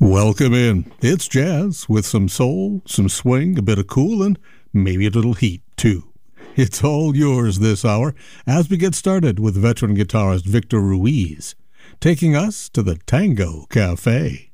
Welcome in. It's jazz with some soul, some swing, a bit of cool, and maybe a little heat, too. It's all yours this hour as we get started with veteran guitarist Victor Ruiz, taking us to the Tango Cafe.